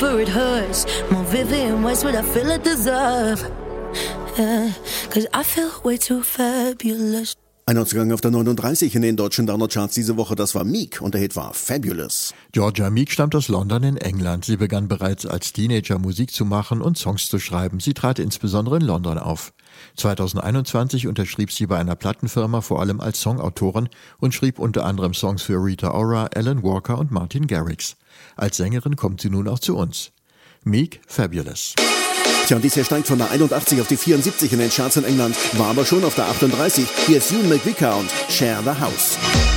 deeper it hurts, more vivid in ways what I feel I deserve. Yeah, 'cause I feel way too fabulous. Ein Neuzugang auf der 39 in den deutschen Downer-Charts diese Woche, das war Meek und der Hit war Fabulous. Georgia Meek stammt aus London in England. Sie begann bereits als Teenager Musik zu machen und Songs zu schreiben. Sie trat insbesondere in London auf. 2021 unterschrieb sie bei einer Plattenfirma vor allem als Songautorin und schrieb unter anderem Songs für Rita Ora, Alan Walker und Martin Garrix. Als Sängerin kommt sie nun auch zu uns. Meek, Fabulous. Tja, und dies steigt von der 81 auf die 74 in den Charts in England, war aber schon auf der 38. Hier ist Ewan McVicar und Share the House.